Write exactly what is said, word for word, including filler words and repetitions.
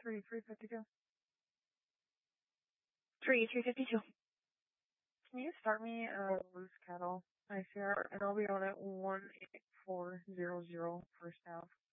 three, three fifty-two. Three, three fifty-two. Can you start me a loose cattle I C R, and I'll be on at one eight four zero zero first half.